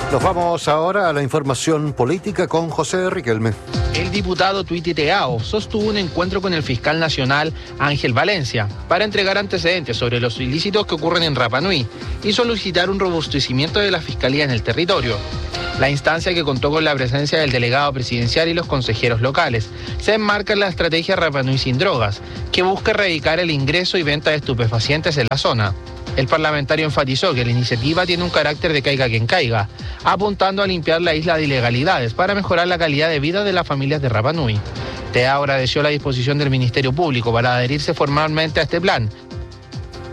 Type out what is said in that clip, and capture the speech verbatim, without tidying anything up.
Nos vamos ahora a la información política con José Riquelme. El diputado tuiteado sostuvo un encuentro con el fiscal nacional Ángel Valencia para entregar antecedentes sobre los ilícitos que ocurren en Rapa Nui y solicitar un robustecimiento de la fiscalía en el territorio. La instancia, que contó con la presencia del delegado presidencial y los consejeros locales, se enmarca en la estrategia Rapa Nui sin drogas, que busca erradicar el ingreso y venta de estupefacientes en la zona. El parlamentario enfatizó que la iniciativa tiene un carácter de caiga quien caiga, apuntando a limpiar la isla de ilegalidades para mejorar la calidad de vida de las familias de Rapa Nui. Teao agradeció la disposición del Ministerio Público para adherirse formalmente a este plan